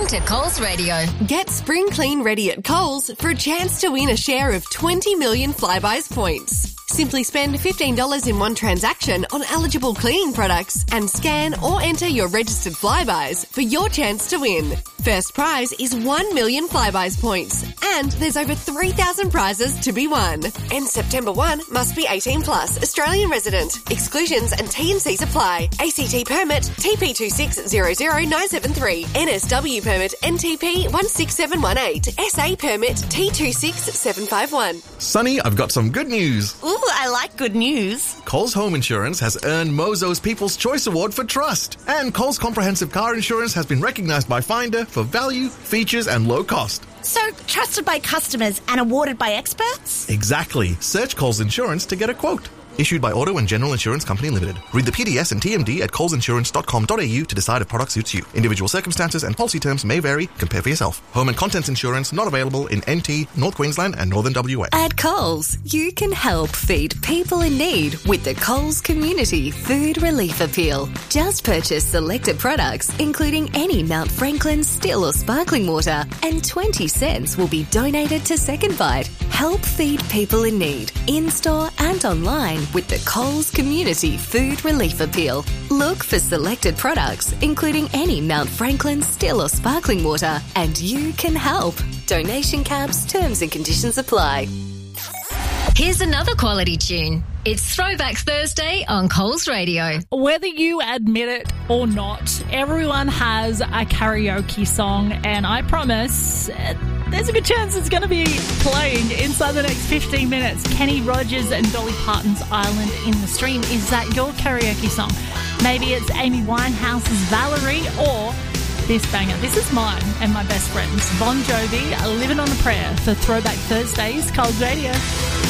listening to Coles Radio. Get Spring Clean ready at Coles for a chance to win a share of 20 million Flybuys points. Simply spend $15 in one transaction on eligible cleaning products and scan or enter your registered Flybuys for your chance to win. First prize is 1 million Flybuys points, and there's over 3,000 prizes to be won. And September 1 must be 18 plus, Australian resident. Exclusions and T&Cs apply. ACT permit TP2600973, NSW permit NTP 16718, SA permit T26751. Sonny, I've got some good news. Ooh, I like good news. Coles Home Insurance has earned Mozo's People's Choice Award for trust. And Coles Comprehensive Car Insurance has been recognised by Finder for value, features and low cost. So, trusted by customers and awarded by experts? Exactly. Search Coles Insurance to get a quote. Issued by Auto and General Insurance Company Limited. Read the PDS and TMD at colesinsurance.com.au to decide if product suits you. Individual circumstances and policy terms may vary. Compare for yourself. Home and contents insurance not available in NT, North Queensland and Northern WA. At Coles, you can help feed people in need with the Coles Community Food Relief Appeal. Just purchase selected products, including any Mount Franklin still or sparkling water, and 20 cents will be donated to Second Bite. Help feed people in need, in-store and online, with the Coles Community Food Relief Appeal. Look for selected products, including any Mount Franklin still or sparkling water, and you can help. Donation caps, terms and conditions apply. Here's another quality tune. It's Throwback Thursday on Coles Radio. Whether you admit it or not, everyone has a karaoke song, and I promise there's a good chance it's going to be playing inside the next 15 minutes. Kenny Rogers and Dolly Parton's Island in the Stream. Is that your karaoke song? Maybe it's Amy Winehouse's Valerie, or this banger. This is mine and my best friends. Bon Jovi, Living on a Prayer, for Throwback Thursdays, Coles Radio.